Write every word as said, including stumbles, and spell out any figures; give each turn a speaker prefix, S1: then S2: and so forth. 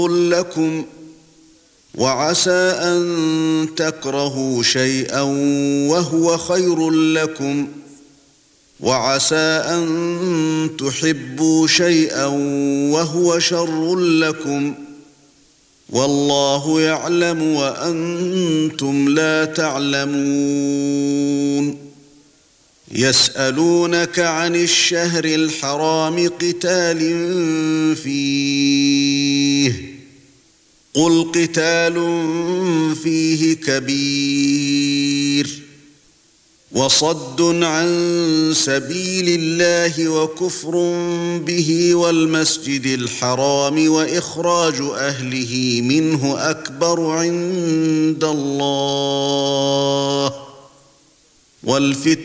S1: لكم وعسى أن تكرهوا شيئا وهو خير لكم وعسى أن تحبوا شيئا وهو شر لكم والله يعلم وأنتم لا تعلمون يسألونك عن الشهر الحرام قتال فيه قل قتال فيه كبير وصد عن سبيل الله وكفر به والمسجد الحرام وإخراج أهله منه أكبر عند الله والفتنة